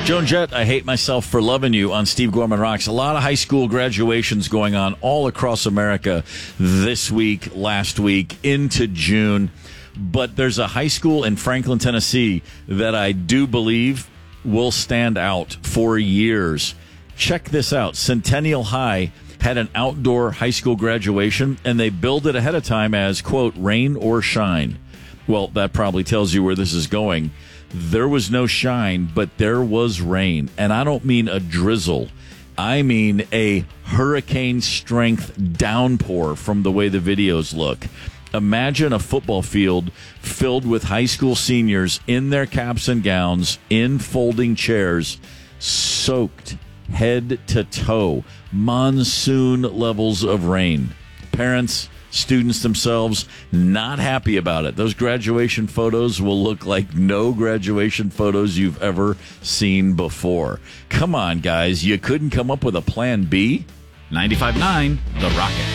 Joan Jett, I Hate Myself for Loving You on Steve Gorman Rocks. A lot of high school graduations going on all across America this week, last week, into June. But there's a high school in Franklin, Tennessee that I do believe will stand out for years. Check this out. Centennial High had an outdoor high school graduation, and they billed it ahead of time as, quote, rain or shine. Well, that probably tells you where this is going. There was no shine, but there was rain. And I don't mean a drizzle. I mean a hurricane-strength downpour from the way the videos look. Imagine a football field filled with high school seniors in their caps and gowns, in folding chairs, soaked head to toe. Monsoon levels of rain. Parents, students themselves, not happy about it. Those graduation photos will look like no graduation photos you've ever seen before. Come on, guys. You couldn't come up with a plan B? 95.9, The Rocket.